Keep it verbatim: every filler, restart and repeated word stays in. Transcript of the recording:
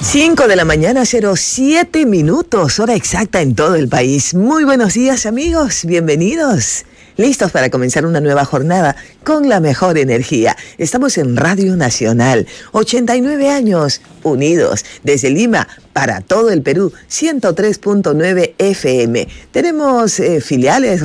cinco de la mañana, cero siete minutos, hora exacta en todo el país. Muy buenos días, amigos, bienvenidos. Listos para comenzar una nueva jornada con la mejor energía. Estamos en Radio Nacional, ochenta y nueve años unidos, desde Lima para todo el Perú, ciento tres punto nueve F M. Tenemos eh, filiales